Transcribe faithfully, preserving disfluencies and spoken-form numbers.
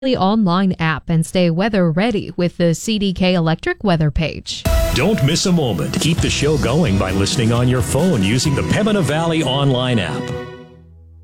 Online app and stay weather ready with the C D K Electric weather page. Don't miss a moment. Keep the show going by listening on your phone using the Pembina Valley online app.